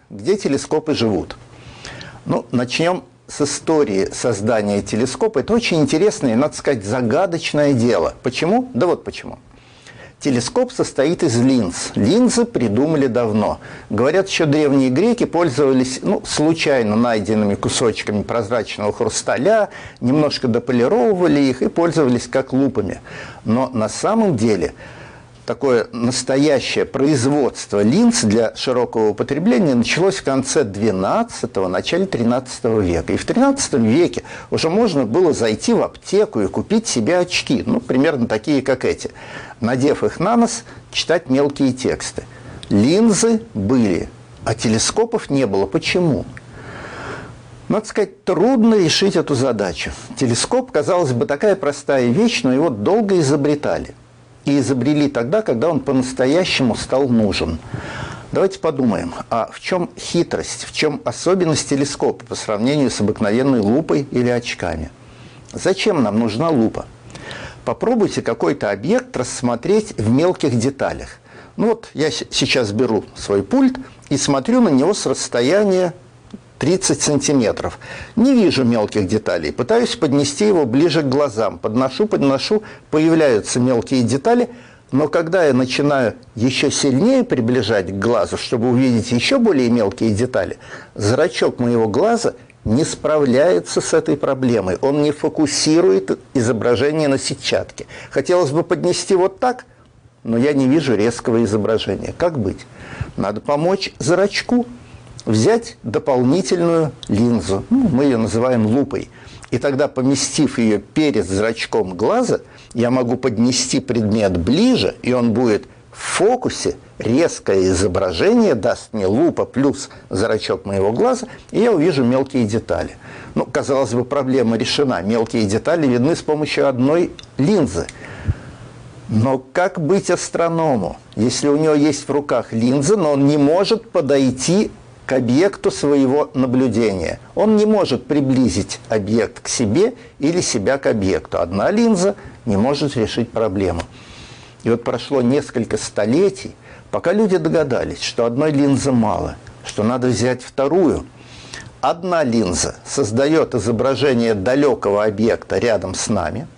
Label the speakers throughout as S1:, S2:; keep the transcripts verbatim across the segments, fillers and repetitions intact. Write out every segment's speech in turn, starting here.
S1: Где телескопы живут? Ну, начнем с истории создания телескопа. Это очень интересное и, надо сказать, загадочное дело. Почему? Да вот почему. Телескоп состоит из линз. Линзы придумали давно. Говорят, еще древние греки пользовались ну, случайно найденными кусочками прозрачного хрусталя, немножко дополировали их и пользовались как лупами. Но на самом деле такое настоящее производство линз для широкого употребления началось в конце двенадцатого, начале тринадцатого века. И в тринадцатом веке уже можно было зайти в аптеку и купить себе очки, ну, примерно такие, как эти. Надев их на нос, читать мелкие тексты. Линзы были, а телескопов не было. Почему? Надо сказать, трудно решить эту задачу. Телескоп, казалось бы, такая простая вещь, но его долго изобретали. И изобрели тогда, когда он по-настоящему стал нужен. Давайте подумаем, а в чем хитрость, в чем особенность телескопа по сравнению с обыкновенной лупой или очками? Зачем нам нужна лупа? Попробуйте какой-то объект рассмотреть в мелких деталях. Ну вот я сейчас беру свой пульт и смотрю на него с расстояния тридцать сантиметров. Не вижу мелких деталей. Пытаюсь поднести его ближе к глазам. Подношу, подношу, появляются мелкие детали. Но когда я начинаю еще сильнее приближать к глазу, чтобы увидеть еще более мелкие детали, зрачок моего глаза не справляется с этой проблемой. Он не фокусирует изображение на сетчатке. Хотелось бы поднести вот так, но я не вижу резкого изображения. Как быть? Надо помочь зрачку. Взять дополнительную линзу, ну, мы ее называем лупой, и тогда, поместив ее перед зрачком глаза, я могу поднести предмет ближе, и он будет в фокусе, резкое изображение даст мне лупа плюс зрачок моего глаза, и я увижу мелкие детали. Ну, казалось бы, проблема решена, мелкие детали видны с помощью одной линзы. Но как быть астроному, если у него есть в руках линза, но он не может подойти к объекту своего наблюдения. Он не может приблизить объект к себе или себя к объекту. Одна линза не может решить проблему. И вот прошло несколько столетий, пока люди догадались, что одной линзы мало, что надо взять вторую. Одна линза создает изображение далекого объекта рядом с нами,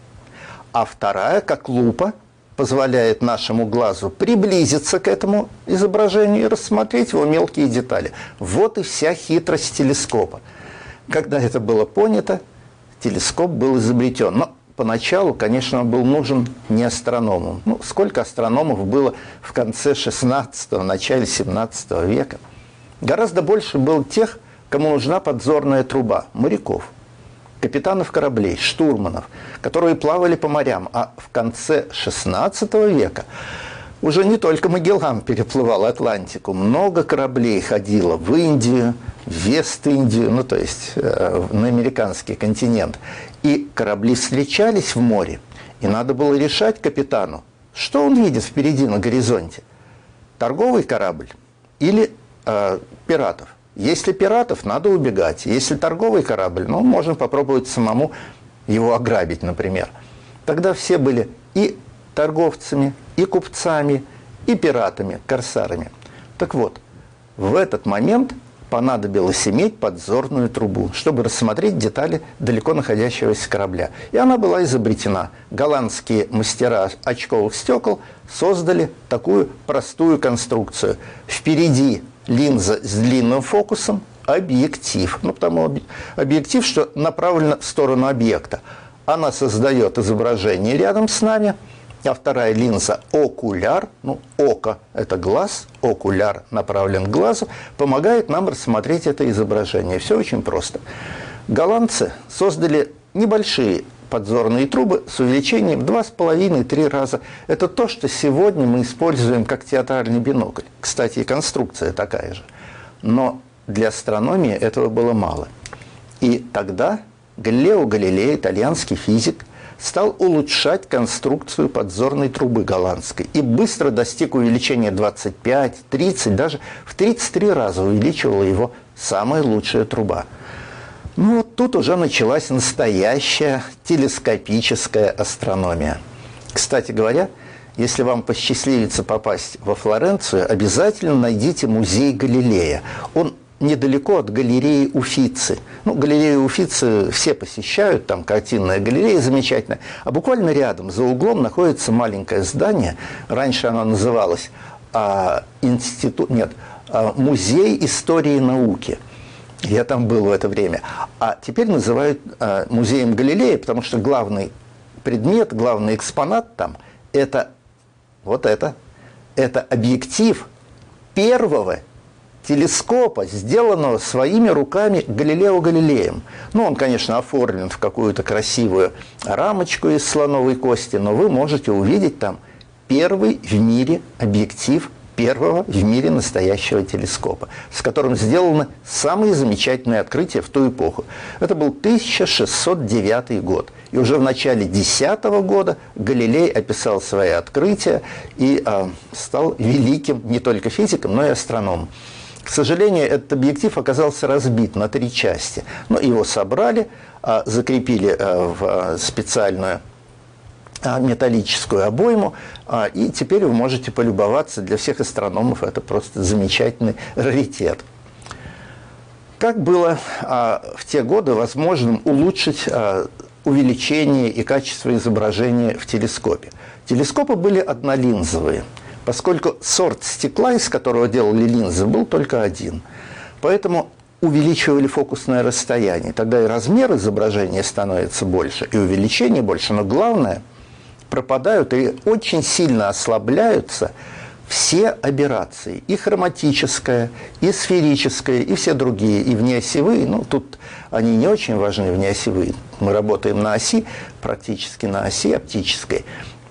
S1: а вторая, как лупа, позволяет нашему глазу приблизиться к этому изображению и рассмотреть его мелкие детали. Вот и вся хитрость телескопа. Когда это было понято, телескоп был изобретен. Но поначалу, конечно, он был нужен не астрономам. Ну, сколько астрономов было в конце шестнадцатого, начале семнадцатого века? Гораздо больше было тех, кому нужна подзорная труба, моряков, капитанов кораблей, штурманов, которые плавали по морям. А в конце шестнадцатого века уже не только Магеллан переплывал Атлантику, много кораблей ходило в Индию, в Вест-Индию, ну то есть э, на американский континент. И корабли встречались в море, и надо было решать капитану, что он видит впереди на горизонте. Торговый корабль или э, пиратов. Если пиратов, надо убегать. Если торговый корабль, ну, можно попробовать самому его ограбить, например. Тогда все были и торговцами, и купцами, и пиратами, корсарами. Так вот, в этот момент понадобилось иметь подзорную трубу, чтобы рассмотреть детали далеко находящегося корабля. И она была изобретена. Голландские мастера очковых стекол создали такую простую конструкцию. Впереди линза с длинным фокусом, объектив. Ну, потому объектив, что направлено в сторону объекта. Она создает изображение рядом с нами, а вторая линза окуляр, ну, око – это глаз, окуляр направлен к глазу, помогает нам рассмотреть это изображение. Все очень просто. Голландцы создали небольшие подзорные трубы с увеличением в два с половиной — три раза. Это то, что сегодня мы используем как театральный бинокль. Кстати, и конструкция такая же. Но для астрономии этого было мало. И тогда Галилео Галилей, итальянский физик, стал улучшать конструкцию подзорной трубы голландской и быстро достиг увеличения двадцать пять — тридцать, даже в тридцать три раза увеличивала его самая лучшая труба. Ну вот тут уже началась настоящая телескопическая астрономия. Кстати говоря, если вам посчастливится попасть во Флоренцию, обязательно найдите музей Галилея. Он недалеко от галереи Уффици. Ну, галерею Уффици все посещают, там картинная галерея замечательная. А буквально рядом, за углом, находится маленькое здание. Раньше оно называлось а, институт, нет, а, музей истории науки. Я там был в это время. А теперь называют а, музеем Галилея, потому что главный предмет, главный экспонат там – это вот это. Это объектив первого телескопа, сделанного своими руками Галилео Галилеем. Ну, он, конечно, оформлен в какую-то красивую рамочку из слоновой кости, но вы можете увидеть там первый в мире объектив первого в мире настоящего телескопа, с которым сделаны самые замечательные открытия в ту эпоху. Это был тысяча шестьсот девятый год. И уже в начале десятого года Галилей описал свои открытия и э, стал великим не только физиком, но и астрономом. К сожалению, этот объектив оказался разбит на три части. Но его собрали, э, закрепили э, в специальную металлическую обойму, и теперь вы можете полюбоваться. Для всех астрономов это просто замечательный раритет. Как было в те годы возможным улучшить увеличение и качество изображения в телескопе? Телескопы были однолинзовые, поскольку сорт стекла, из которого делали линзы, был только один. Поэтому увеличивали фокусное расстояние. Тогда и размер изображения становится больше, и увеличение больше. Но главное – пропадают и очень сильно ослабляются все аберрации. И хроматическая, и сферическая, и все другие, и внеосевые. Ну, тут они не очень важны, внеосевые. Мы работаем на оси, практически на оси оптической.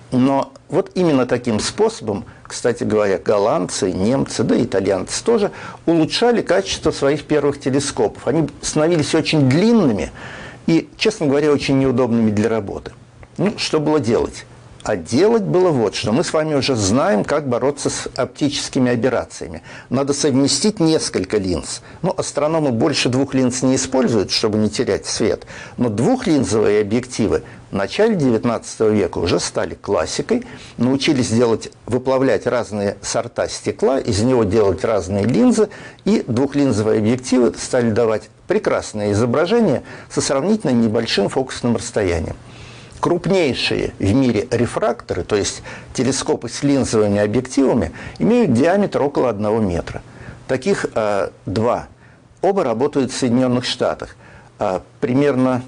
S1: Но вот именно таким способом, кстати говоря, голландцы, немцы, да и итальянцы тоже улучшали качество своих первых телескопов. Они становились очень длинными и, честно говоря, очень неудобными для работы. Ну, что было делать? А делать было вот что. Мы с вами уже знаем, как бороться с оптическими аберрациями. Надо совместить несколько линз. Ну, астрономы больше двух линз не используют, чтобы не терять свет. Но двухлинзовые объективы в начале девятнадцатого века уже стали классикой. Научились делать, выплавлять разные сорта стекла, из него делать разные линзы. И двухлинзовые объективы стали давать прекрасное изображение со сравнительно небольшим фокусным расстоянием. Крупнейшие в мире рефракторы, то есть телескопы с линзовыми объективами, имеют диаметр около одного метра. Таких э, два. Оба работают в Соединенных Штатах. Э, примерно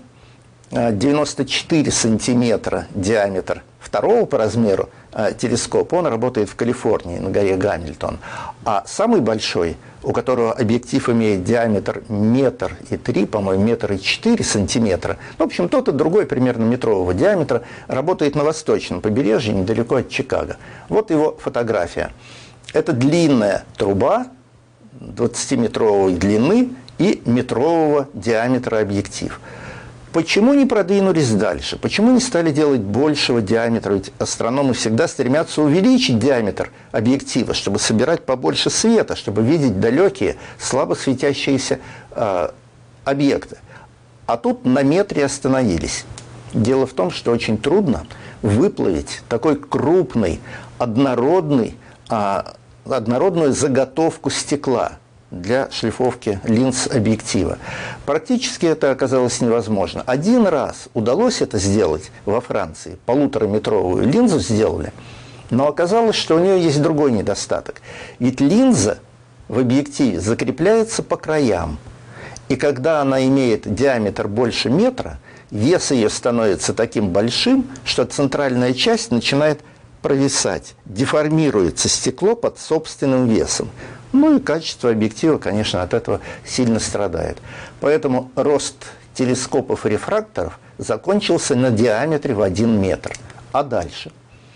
S1: э, девяносто четыре сантиметра диаметр второго по размеру э, телескопа, он работает в Калифорнии, на горе Гамильтон. А самый большой, у которого объектив имеет диаметр метр и три, по-моему, метр и четыре сантиметра. Ну, в общем, тот и другой примерно метрового диаметра, работает на восточном побережье, недалеко от Чикаго. Вот его фотография. Это длинная труба двадцатиметровой длины и метрового диаметра объектив. Почему не продвинулись дальше? Почему не стали делать большего диаметра? Ведь астрономы всегда стремятся увеличить диаметр объектива, чтобы собирать побольше света, чтобы видеть далекие, слабо светящиеся э, объекты. А тут на метре остановились. Дело в том, что очень трудно выплавить такой крупный, однородный, э, однородную заготовку стекла для шлифовки линз объектива. Практически это оказалось невозможно. Один раз удалось это сделать во Франции. Полутораметровую линзу сделали, но оказалось, что у нее есть другой недостаток. Ведь линза в объективе закрепляется по краям. И когда она имеет диаметр больше метра, вес ее становится таким большим, что центральная часть начинает провисать, деформируется стекло под собственным весом. Ну и качество объектива, конечно, от этого сильно страдает. Поэтому рост телескопов и рефракторов закончился на диаметре в один метр. А дальше?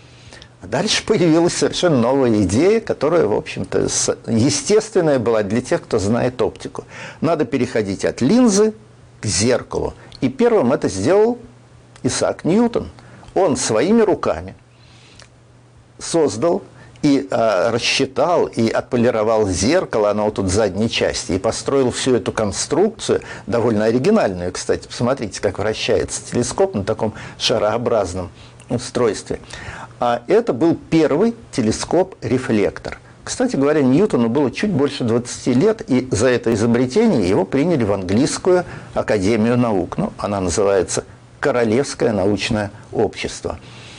S1: Дальше появилась совершенно новая идея, которая, в общем-то, естественная была для тех, кто знает оптику. Надо переходить от линзы к зеркалу. И первым это сделал Исаак Ньютон. Он своими руками создал и э, рассчитал, и отполировал зеркало, оно вот тут в задней части, и построил всю эту конструкцию, довольно оригинальную, кстати, посмотрите, как вращается телескоп на таком шарообразном устройстве. А это был первый телескоп-рефлектор. Кстати говоря, Ньютону было чуть больше двадцати лет, и за это изобретение его приняли в английскую академию наук. Ну, она называется Королевское научное общество.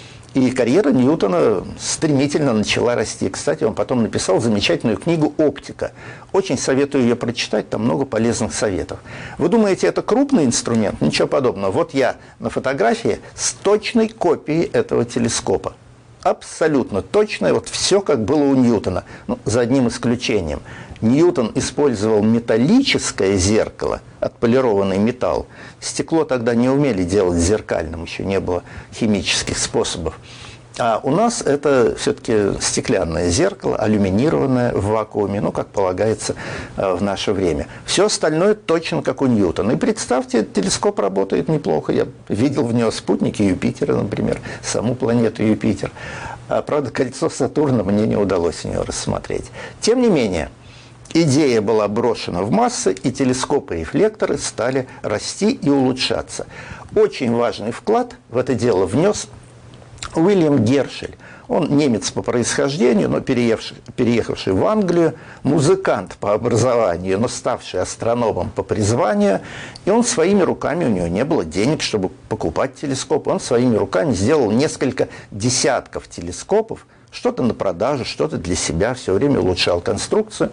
S1: И карьера Ньютона стремительно начала расти. Кстати, он потом написал замечательную книгу «Оптика». Очень советую ее прочитать, там много полезных советов. Вы думаете, это крупный инструмент? Ничего подобного. Вот я на фотографии с точной копией этого телескопа. Абсолютно точное, вот все как было у Ньютона, ну, за одним исключением. Ньютон использовал металлическое зеркало, отполированный металл. Стекло тогда не умели делать зеркальным, еще не было химических способов. А у нас это все-таки стеклянное зеркало, алюминированное в вакууме, ну, как полагается в наше время. Все остальное точно как у Ньютона. И представьте, телескоп работает неплохо. Я видел в него спутники Юпитера, например, саму планету Юпитер. А, правда, кольцо Сатурна мне не удалось у него рассмотреть. Тем не менее, идея была брошена в массы, и телескопы и рефлекторы стали расти и улучшаться. Очень важный вклад в это дело внес Уильям Гершель. Он немец по происхождению, но переехавший, переехавший в Англию, музыкант по образованию, но ставший астрономом по призванию. И он своими руками, у него не было денег, чтобы покупать телескоп, он своими руками сделал несколько десятков телескопов, что-то на продажу, что-то для себя, все время улучшал конструкцию.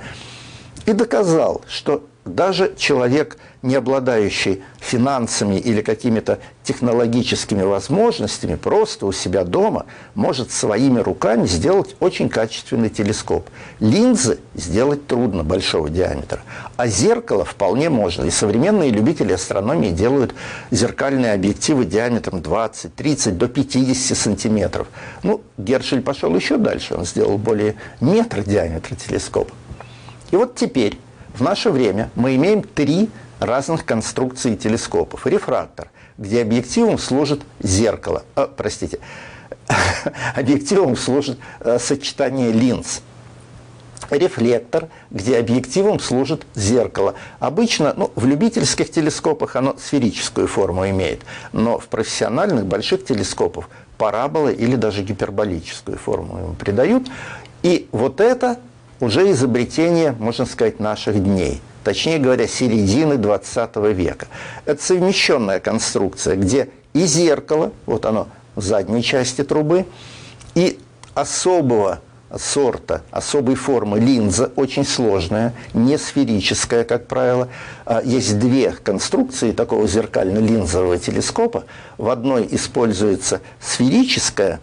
S1: И доказал, что даже человек, не обладающий финансами или какими-то технологическими возможностями, просто у себя дома может своими руками сделать очень качественный телескоп. Линзы сделать трудно большого диаметра, а зеркало вполне можно. И современные любители астрономии делают зеркальные объективы диаметром двадцать, тридцать, до пятидесяти сантиметров. Ну, Гершель пошел еще дальше, он сделал более метра диаметра телескопа. И вот теперь, в наше время, мы имеем три разных конструкции телескопов. Рефрактор, где объективом служит зеркало. А, простите, объективом служит а, сочетание линз. Рефлектор, где объективом служит зеркало. Обычно, ну, в любительских телескопах оно сферическую форму имеет, но в профессиональных больших телескопах параболы или даже гиперболическую форму ему придают. И вот это уже изобретение, можно сказать, наших дней. Точнее говоря, середины двадцатого века. Это совмещенная конструкция, где и зеркало, вот оно в задней части трубы, и особого сорта, особой формы линза, очень сложная, не сферическая, как правило. Есть две конструкции такого зеркально-линзового телескопа. В одной используется сферическая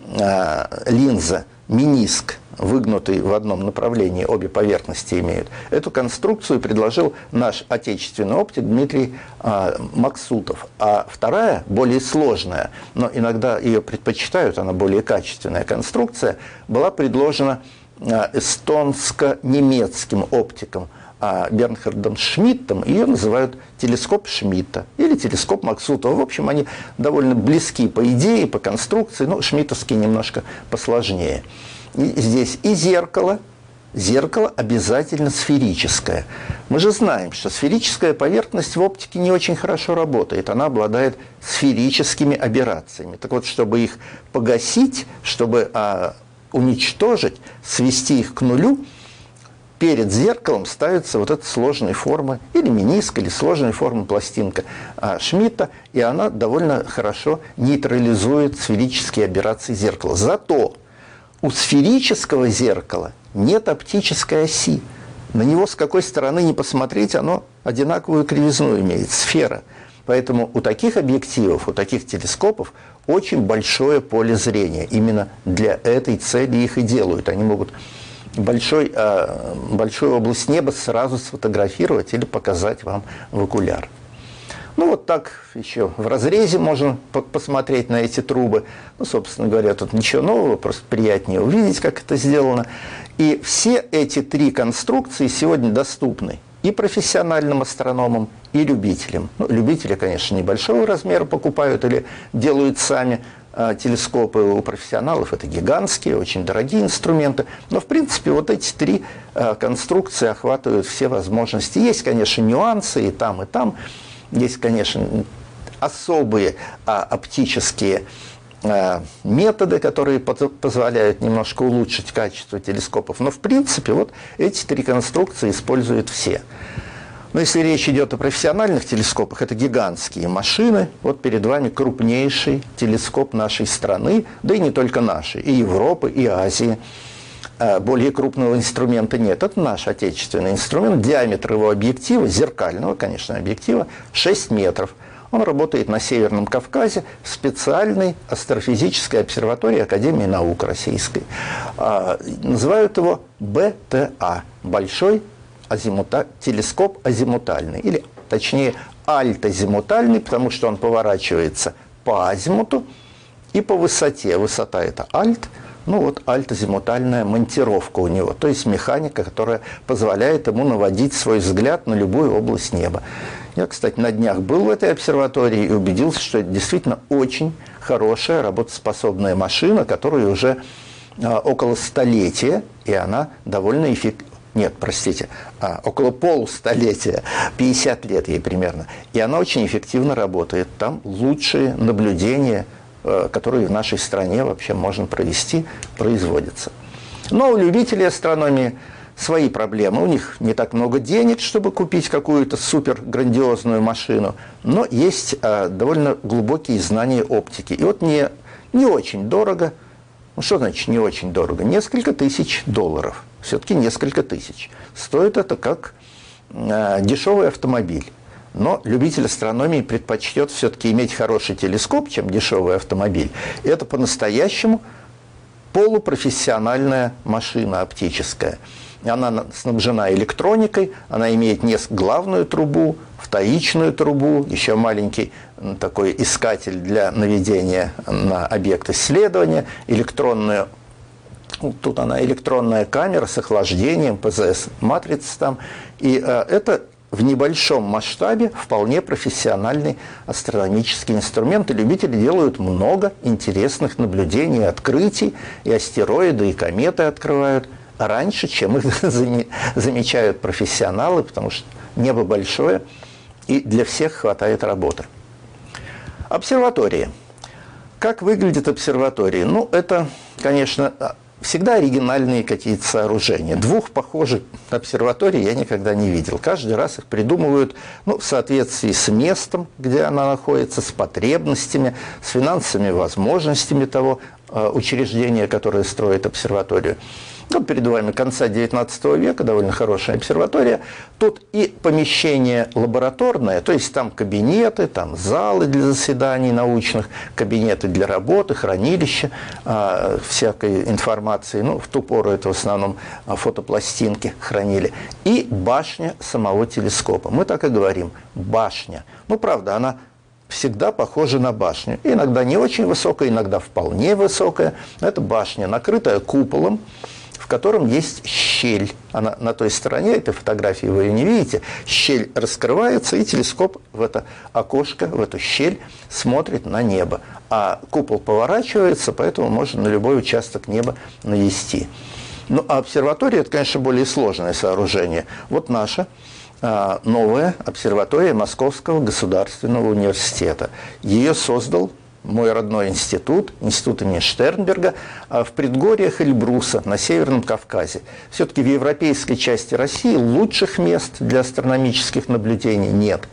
S1: линза, мениск, выгнутый в одном направлении, обе поверхности имеют. Эту конструкцию предложил наш отечественный оптик Дмитрий а, Максутов. А вторая, более сложная, но иногда ее предпочитают, она более качественная конструкция, была предложена а, эстонско-немецким оптиком а, Бернхардом Шмидтом. Ее называют телескоп Шмидта или телескоп Максутова. В общем, они довольно близки по идее, по конструкции, но шмидтовские немножко посложнее. И здесь и зеркало, зеркало обязательно сферическое. Мы же знаем, что сферическая поверхность в оптике не очень хорошо работает, она обладает сферическими аберрациями. Так вот, чтобы их погасить, чтобы а, уничтожить, свести их к нулю, перед зеркалом ставится вот эта сложная форма, или мениск, или сложная форма пластинка а, Шмидта, и она довольно хорошо нейтрализует сферические аберрации зеркала. Зато у сферического зеркала нет оптической оси. На него с какой стороны ни посмотреть, оно одинаковую кривизну имеет, сфера. Поэтому у таких объективов, у таких телескопов очень большое поле зрения. Именно для этой цели их и делают. Они могут большой, большую область неба сразу сфотографировать или показать вам в окуляр. Ну, вот так еще в разрезе можно посмотреть на эти трубы. Ну, собственно говоря, тут ничего нового, просто приятнее увидеть, как это сделано. И все эти три конструкции сегодня доступны и профессиональным астрономам, и любителям. Ну, любители, конечно, небольшого размера покупают или делают сами. А телескопы у профессионалов это гигантские, очень дорогие инструменты. Но, в принципе, вот эти три а, конструкции охватывают все возможности. Есть, конечно, нюансы и там, и там. Есть, конечно, особые а, оптические методы, которые позволяют немножко улучшить качество телескопов. Но в принципе вот эти три конструкции используют все. Но если речь идет о профессиональных телескопах, это гигантские машины. Вот перед вами крупнейший телескоп нашей страны, да и не только нашей, и Европы, и Азии. Более крупного инструмента нет. Это наш отечественный инструмент. Диаметр его объектива, зеркального, конечно, объектива, шесть метров. Он работает на Северном Кавказе в специальной астрофизической обсерватории Академии наук Российской. А, называют его бэ тэ а – Большой азимута... телескоп азимутальный. Или, точнее, альтазимутальный, потому что он поворачивается по азимуту и по высоте. Высота – это альт. Ну вот альтозимутальная монтировка у него, то есть механика, которая позволяет ему наводить свой взгляд на любую область неба. Я, кстати, на днях был в этой обсерватории и убедился, что это действительно очень хорошая, работоспособная машина, которая уже а, около столетия, и она довольно эффективна. Нет, простите, а, около полустолетия, пятьдесят лет ей примерно. И она очень эффективно работает. Там лучшие наблюдения, которые в нашей стране вообще можно провести, производятся. Но у любителей астрономии свои проблемы. У них не так много денег, чтобы купить какую-то супер грандиозную машину, но есть а, довольно глубокие знания оптики. И вот не, не очень дорого, ну что значит не очень дорого? Несколько тысяч долларов. Все-таки несколько тысяч. Стоит это как а, дешевый автомобиль. Но любитель астрономии предпочтет все-таки иметь хороший телескоп, чем дешевый автомобиль. И это по-настоящему полупрофессиональная машина оптическая. Она снабжена электроникой, она имеет главную трубу, вторичную трубу, еще маленький такой искатель для наведения на объект исследования, электронную, тут она электронная камера с охлаждением, пэ зэ эс-матрица там. И э, это в небольшом масштабе вполне профессиональный астрономический инструмент, и любители делают много интересных наблюдений, открытий, и астероиды, и кометы открывают раньше, чем их замечают профессионалы, потому что небо большое, и для всех хватает работы. Обсерватории. Как выглядят обсерватории? Ну, это, конечно, всегда оригинальные какие-то сооружения. Двух похожих обсерваторий я никогда не видел. Каждый раз их придумывают ну, в соответствии с местом, где она находится, с потребностями, с финансовыми возможностями того э, учреждения, которое строит обсерваторию. Вот перед вами конца девятнадцатого века, довольно хорошая обсерватория. Тут и помещение лабораторное, то есть там кабинеты, там залы для заседаний научных, кабинеты для работы, хранилища э, всякой информации. Ну, в ту пору это в основном фотопластинки хранили. И башня самого телескопа. Мы так и говорим – башня. Ну, правда, она всегда похожа на башню. Иногда не очень высокая, иногда вполне высокая. Это башня, накрытая куполом, в котором есть щель. Она на той стороне этой фотографии, вы ее не видите. Щель раскрывается, и телескоп в это окошко, в эту щель смотрит на небо. А купол поворачивается, поэтому можно на любой участок неба навести. Ну, а обсерватория – это, конечно, более сложное сооружение. Вот наша а, новая обсерватория Московского государственного университета. Ее создал мой родной институт, институт имени Штернберга, в предгорьях Эльбруса на Северном Кавказе. Все-таки в европейской части России лучших мест для астрономических наблюдений нет.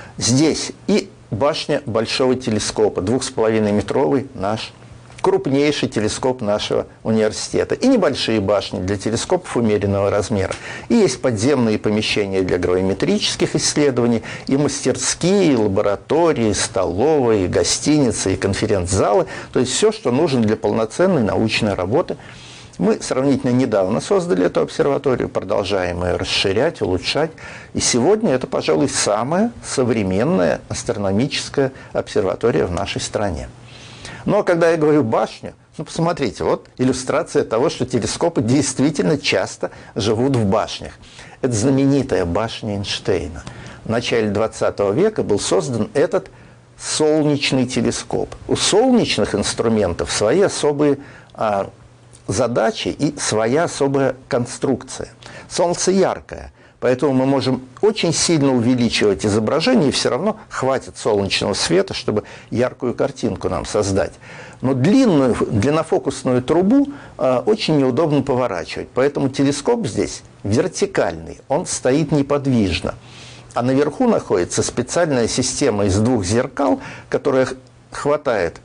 S1: Здесь и башня большого телескопа, двух с половиной метровый наш, крупнейший телескоп нашего университета. И небольшие башни для телескопов умеренного размера. И есть подземные помещения для гравиметрических исследований, и мастерские, и лаборатории, и столовые, и гостиницы, и конференц-залы. То есть все, что нужно для полноценной научной работы. Мы сравнительно недавно создали эту обсерваторию, продолжаем ее расширять, улучшать. И сегодня это, пожалуй, самая современная астрономическая обсерватория в нашей стране. Но когда я говорю башню, ну посмотрите, вот иллюстрация того, что телескопы действительно часто живут в башнях. Это знаменитая башня Эйнштейна. В начале двадцатого века был создан этот солнечный телескоп. У солнечных инструментов свои особые а, задачи и своя особая конструкция. Солнце яркое, Поэтому мы можем очень сильно увеличивать изображение, и все равно хватит солнечного света, чтобы яркую картинку нам создать. Но длинную, длиннофокусную трубу э, очень неудобно поворачивать. Поэтому телескоп здесь вертикальный, он стоит неподвижно. А наверху находится специальная система из двух зеркал, которая хватает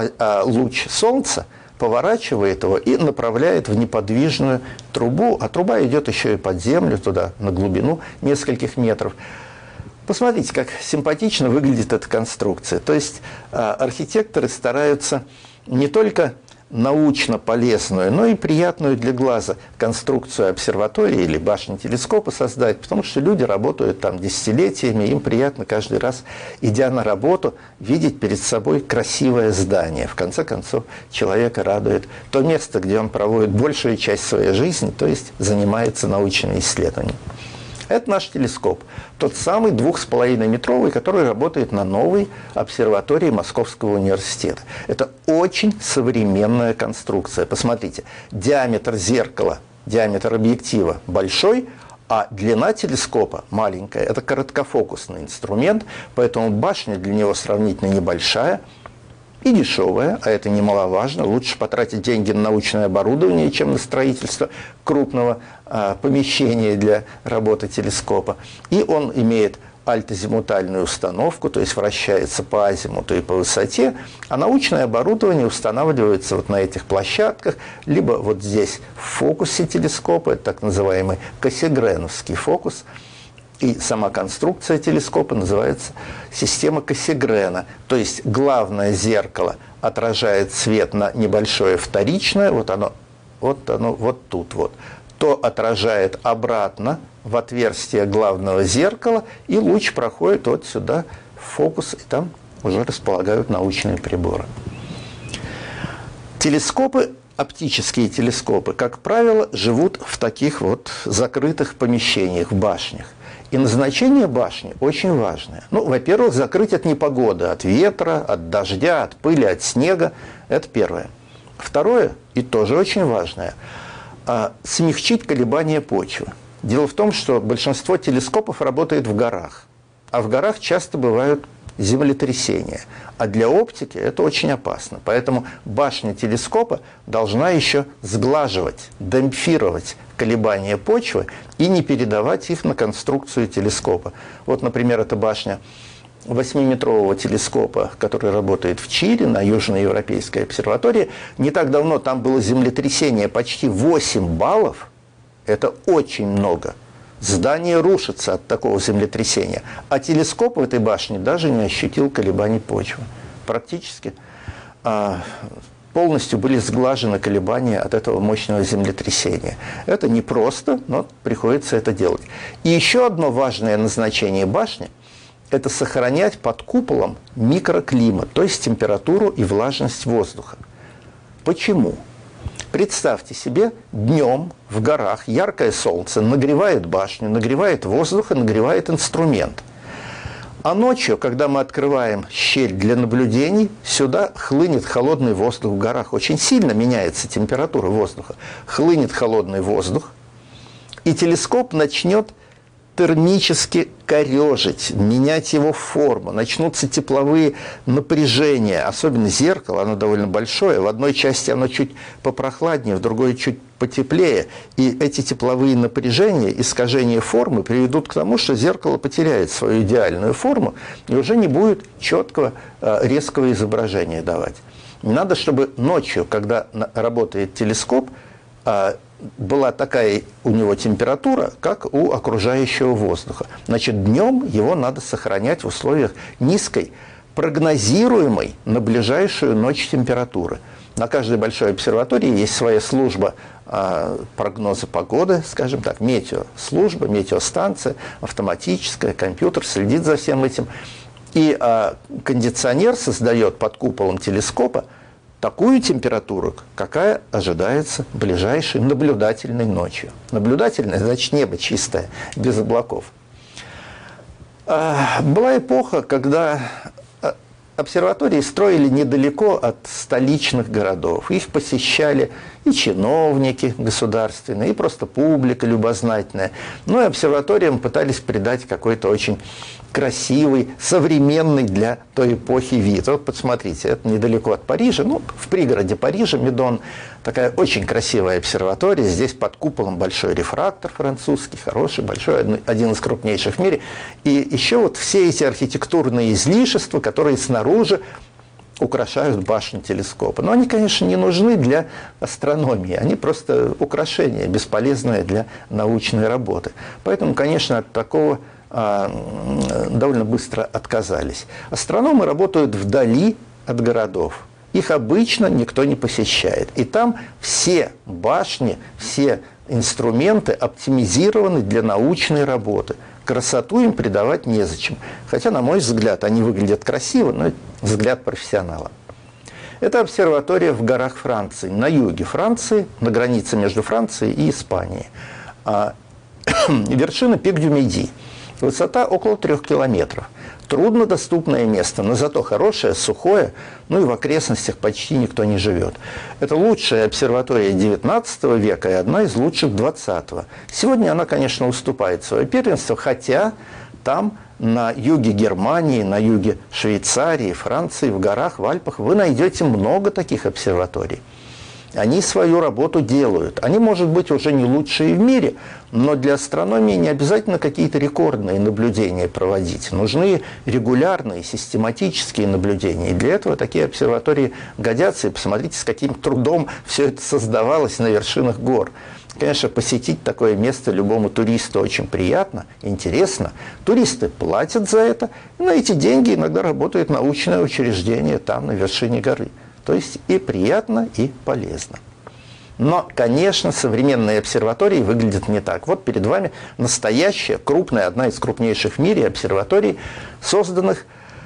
S1: луч солнца, поворачивает его и направляет в неподвижную трубу. А труба идет еще и под землю, туда, на глубину нескольких метров. Посмотрите, как симпатично выглядит эта конструкция. То есть архитекторы стараются не только научно полезную, но и приятную для глаза конструкцию обсерватории или башни телескопа создать, потому что люди работают там десятилетиями, им приятно каждый раз, идя на работу, видеть перед собой красивое здание. В конце концов, человека радует то место, где он проводит большую часть своей жизни, то есть занимается научными исследованиями. Это наш телескоп, тот самый двух с половиной метровый, который работает на новой обсерватории Московского университета. Это очень современная конструкция. Посмотрите, диаметр зеркала, диаметр объектива большой, а длина телескопа маленькая. Это короткофокусный инструмент, поэтому башня для него сравнительно небольшая и дешевая, а это немаловажно. Лучше потратить деньги на научное оборудование, чем на строительство крупного а, помещения для работы телескопа. И он имеет альтозимутальную установку, то есть вращается по азимуту и по высоте, а научное оборудование устанавливается вот на этих площадках, либо вот здесь в фокусе телескопа, это так называемый Кассегреновский фокус. И сама конструкция телескопа называется система Кассегрена. То есть главное зеркало отражает свет на небольшое вторичное, вот оно, вот оно вот тут вот. То отражает обратно в отверстие главного зеркала, и луч проходит вот сюда в фокус, и там уже располагают научные приборы. Телескопы, оптические телескопы, как правило, живут в таких вот закрытых помещениях, в башнях. И назначение башни очень важное. Ну, во-первых, закрыть от непогоды, от ветра, от дождя, от пыли, от снега. Это первое. Второе, и тоже очень важное, смягчить колебания почвы. Дело в том, что большинство телескопов работает в горах. А в горах часто бывают землетрясения. А для оптики это очень опасно. Поэтому башня телескопа должна еще сглаживать, демпфировать колебания почвы и не передавать их на конструкцию телескопа. Вот, например, эта башня восьмиметрового телескопа, который работает в Чили, на Южноевропейской обсерватории. Не так давно там было землетрясение почти восемь баллов. Это очень много. Здание рушится от такого землетрясения. А телескоп в этой башне даже не ощутил колебаний почвы. Практически а, полностью были сглажены колебания от этого мощного землетрясения. Это непросто, но приходится это делать. И еще одно важное назначение башни – это сохранять под куполом микроклимат, то есть температуру и влажность воздуха. Почему? Представьте себе, днем в горах яркое солнце нагревает башню, нагревает воздух и нагревает инструмент. А ночью, когда мы открываем щель для наблюдений, сюда хлынет холодный воздух в горах. Очень сильно меняется температура воздуха. Хлынет холодный воздух, и телескоп начнет термически корежить, менять его форму, начнутся тепловые напряжения, особенно зеркало, оно довольно большое, в одной части оно чуть попрохладнее, в другой чуть потеплее, и эти тепловые напряжения, искажения формы приведут к тому, что зеркало потеряет свою идеальную форму и уже не будет четкого, резкого изображения давать. Надо, чтобы ночью, когда работает телескоп, была такая у него температура, как у окружающего воздуха. Значит, днем его надо сохранять в условиях низкой, прогнозируемой на ближайшую ночь температуры. На каждой большой обсерватории есть своя служба э, прогноза погоды, скажем так, метеослужба, метеостанция, автоматическая, компьютер следит за всем этим. И э, кондиционер создает под куполом телескопа такую температуру, какая ожидается ближайшей наблюдательной ночью. Наблюдательная, значит, небо чистое, без облаков. Была эпоха, когда обсерватории строили недалеко от столичных городов. Их посещали и чиновники государственные, и просто публика любознательная. Ну и обсерваториям пытались придать какой-то очень красивый, современный для той эпохи вид. Вот посмотрите, это недалеко от Парижа, ну, в пригороде Парижа, Медон, такая очень красивая обсерватория. Здесь под куполом большой рефрактор французский, хороший, большой, один из крупнейших в мире. И еще вот все эти архитектурные излишества, которые снаружи украшают башню телескопа. Но они, конечно, не нужны для астрономии, они просто украшения, бесполезные для научной работы. Поэтому, конечно, от такого а, довольно быстро отказались. Астрономы работают вдали от городов. Их обычно никто не посещает. И там все башни, все инструменты оптимизированы для научной работы. Красоту им придавать незачем. Хотя, на мой взгляд, они выглядят красиво, но это взгляд профессионала. Это обсерватория в горах Франции, на юге Франции, на границе между Францией и Испанией. А, вершина Пик-дю-Миди. Высота около трех километров. Труднодоступное место, но зато хорошее, сухое, ну и в окрестностях почти никто не живет. Это лучшая обсерватория девятнадцатого века и одна из лучших двадцатого. Сегодня она, конечно, уступает свое первенство, хотя там на юге Германии, на юге Швейцарии, Франции, в горах, в Альпах вы найдете много таких обсерваторий. Они свою работу делают. Они, может быть, уже не лучшие в мире, но для астрономии не обязательно какие-то рекордные наблюдения проводить. Нужны регулярные, систематические наблюдения. И для этого такие обсерватории годятся. И посмотрите, с каким трудом все это создавалось на вершинах гор. Конечно, посетить такое место любому туристу очень приятно, интересно. Туристы платят за это, и на эти деньги иногда работает научное учреждение там, на вершине горы. То есть и приятно, и полезно. Но, конечно, современные обсерватории выглядят не так. Вот перед вами настоящая, крупная, одна из крупнейших в мире обсерваторий, созданных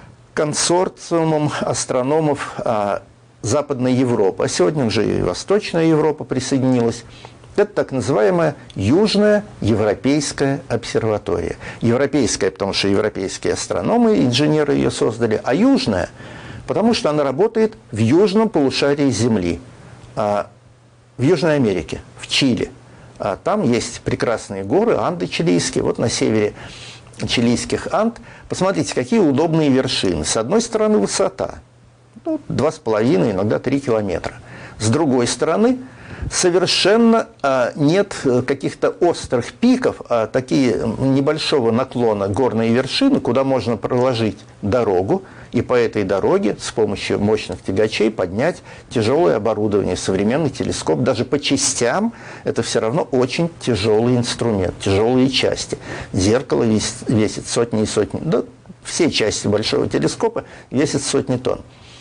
S1: консорциумом астрономов а, Западной Европы. А сегодня уже и Восточная Европа присоединилась. Это так называемая Южная Европейская обсерватория. Европейская, потому что европейские астрономы, инженеры ее создали, а южная, потому что она работает в южном полушарии Земли, в Южной Америке, в Чили. Там есть прекрасные горы, Анды чилийские, вот на севере чилийских Анд. Посмотрите, какие удобные вершины. С одной стороны высота, ну, два с половиной, иногда три километра. С другой стороны совершенно а, нет каких-то острых пиков, а такие небольшого наклона горные вершины, куда можно проложить дорогу, и по этой дороге с помощью мощных тягачей поднять тяжелое оборудование, современный телескоп. Даже по частям это все равно очень тяжелый инструмент, тяжелые части. Зеркало весит, весит сотни и сотни, да, все части большого телескопа весят сотни тонн.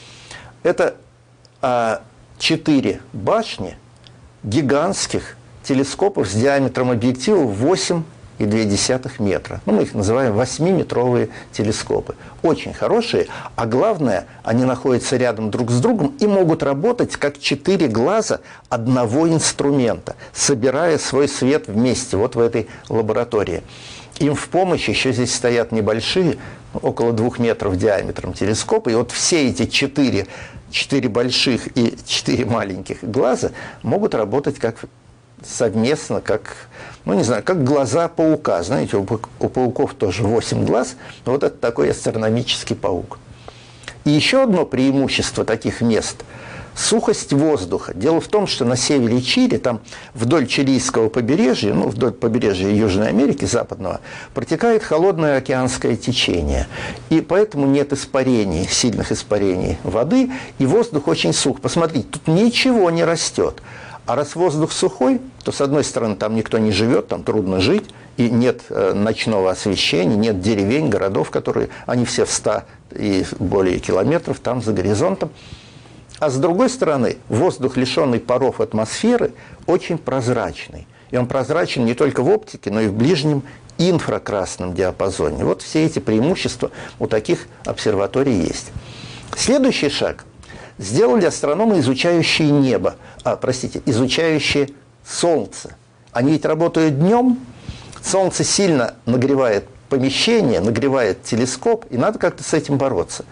S1: Это а, четыре башни гигантских телескопов с диаметром объектива восемь и две десятых метра. Ну, мы их называем восьмиметровые телескопы. Очень хорошие, а главное, они находятся рядом друг с другом и могут работать как четыре глаза одного инструмента, собирая свой свет вместе, вот в этой лаборатории. Им в помощь еще здесь стоят небольшие, около двух метров диаметром телескопы, и вот все эти четыре, четыре больших и четыре маленьких глаза могут работать как совместно, как, ну не знаю, как глаза паука. Знаете, у, у пауков тоже восемь глаз, вот это такой астрономический паук. И еще одно преимущество таких мест – сухость воздуха. Дело в том, что на севере Чили, там вдоль чилийского побережья, ну вдоль побережья Южной Америки, западного, протекает холодное океанское течение. И поэтому нет испарений, сильных испарений воды, и воздух очень сух. Посмотрите, тут ничего не растет. А раз воздух сухой, то, с одной стороны, там никто не живет, там трудно жить, и нет э, ночного освещения, нет деревень, городов, которые, они все в ста и более километров, там за горизонтом. А с другой стороны, воздух, лишенный паров атмосферы, очень прозрачный. И он прозрачен не только в оптике, но и в ближнем инфракрасном диапазоне. Вот все эти преимущества у таких обсерваторий есть. Следующий шаг сделали астрономы, изучающие небо, а, простите, изучающие Солнце. Они ведь работают днем, Солнце сильно нагревает помещение, нагревает телескоп, и надо как-то с этим бороться.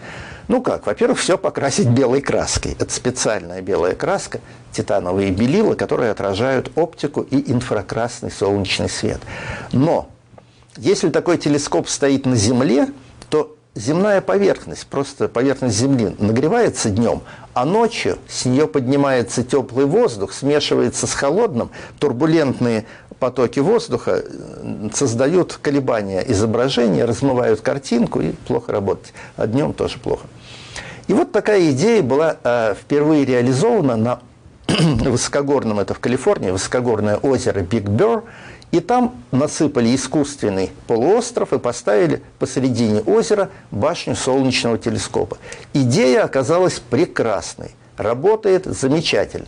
S1: Ну как? Во-первых, все покрасить белой краской. Это специальная белая краска, титановые белила, которые отражают оптику и инфракрасный солнечный свет. Но если такой телескоп стоит на Земле, то земная поверхность, просто поверхность Земли нагревается днем, а ночью с нее поднимается теплый воздух, смешивается с холодным, турбулентные потоки воздуха создают колебания изображения, размывают картинку и плохо работать. А днем тоже плохо. И вот такая идея была э, впервые реализована на высокогорном, это в Калифорнии, высокогорное озеро Биг Бёр. И там насыпали искусственный полуостров и поставили посередине озера башню солнечного телескопа. Идея оказалась прекрасной, работает замечательно.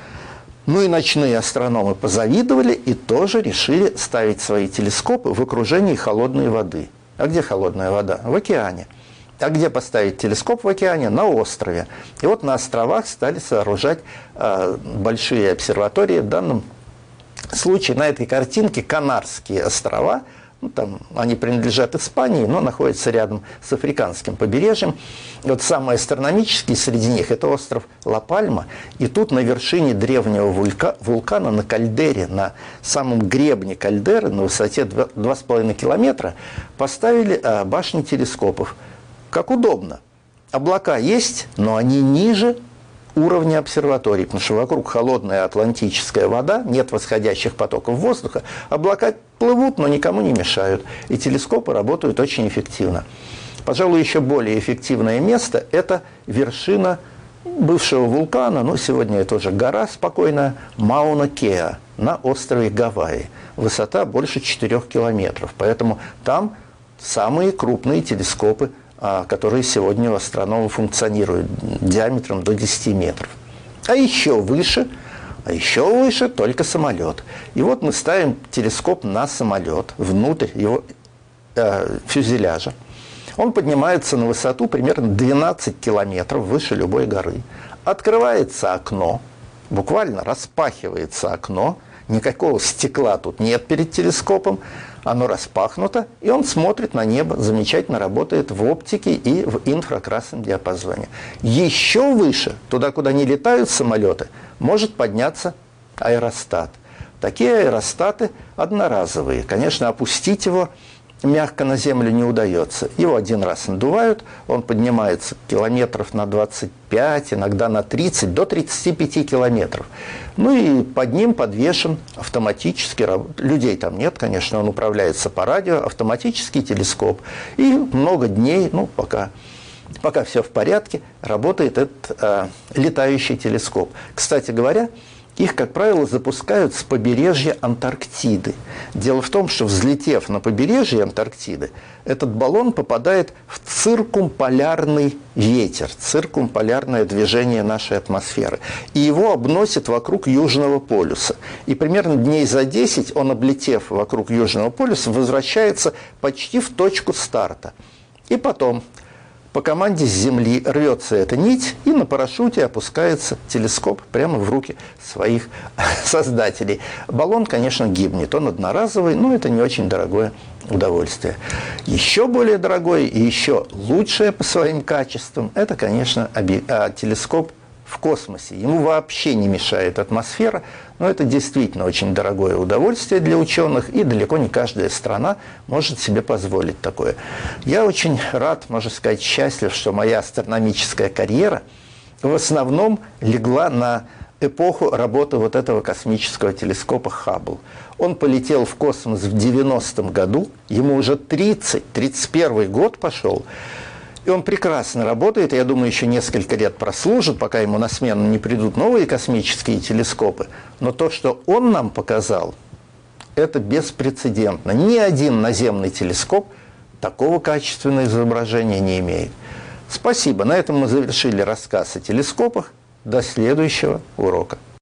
S1: Ну и ночные астрономы позавидовали и тоже решили ставить свои телескопы в окружении холодной воды. А где холодная вода? В океане. А где поставить телескоп в океане? На острове. И вот на островах стали сооружать э, большие обсерватории. В данном случае на этой картинке Канарские острова. Ну, там они принадлежат Испании, но находятся рядом с африканским побережьем. И вот самый астрономический среди них – это остров Ла-Пальма. И тут на вершине древнего вулька, вулкана, на кальдере, на самом гребне кальдеры, на высоте два с половиной километра, поставили а, башни телескопов. Как удобно. Облака есть, но они ниже уровня обсерваторий, потому что вокруг холодная атлантическая вода, нет восходящих потоков воздуха, облака плывут, но никому не мешают, и телескопы работают очень эффективно. Пожалуй, еще более эффективное место – это вершина бывшего вулкана, ну, сегодня это уже гора спокойная, Мауна-Кеа на острове Гавайи. Высота больше четырёх километров, поэтому там самые крупные телескопы, которые сегодня у астрономов функционируют диаметром до десяти метров. А еще выше, а еще выше только самолет. И вот мы ставим телескоп на самолет, внутрь его э, фюзеляжа. Он поднимается на высоту примерно двенадцать километров выше любой горы. Открывается окно, буквально распахивается окно, никакого стекла тут нет перед телескопом, оно распахнуто, и он смотрит на небо, замечательно работает в оптике и в инфракрасном диапазоне. Еще выше, туда, куда не летают самолеты, может подняться аэростат. Такие аэростаты одноразовые. Конечно, опустить его мягко на землю не удается. Его один раз надувают, он поднимается километров на двадцать пять, иногда на тридцать, до тридцати пяти километров. Ну и под ним подвешен автоматически, людей там нет, конечно, он управляется по радио, автоматический телескоп. И много дней, ну пока, пока все в порядке, работает этот э, летающий телескоп. Кстати говоря, их, как правило, запускают с побережья Антарктиды. Дело в том, что, взлетев на побережье Антарктиды, этот баллон попадает в циркумполярный ветер, циркумполярное движение нашей атмосферы. И его обносит вокруг Южного полюса. И примерно дней за десять он, облетев вокруг Южного полюса, возвращается почти в точку старта. И потом по команде с Земли рвется эта нить, и на парашюте опускается телескоп прямо в руки своих создателей. Баллон, конечно, гибнет, он одноразовый, но это не очень дорогое удовольствие. Еще более дорогое и еще лучшее по своим качествам – это, конечно, телескоп в космосе. Ему вообще не мешает атмосфера, но это действительно очень дорогое удовольствие для ученых, и далеко не каждая страна может себе позволить такое. Я очень рад, можно сказать, счастлив, что моя астрономическая карьера в основном легла на эпоху работы вот этого космического телескопа Хаббл. Он полетел в космос в девяностом году, ему уже тридцать, тридцать первый год пошел. И он прекрасно работает, я думаю, еще несколько лет прослужит, пока ему на смену не придут новые космические телескопы. Но то, что он нам показал, это беспрецедентно. Ни один наземный телескоп такого качественного изображения не имеет. Спасибо. На этом мы завершили рассказ о телескопах. До следующего урока.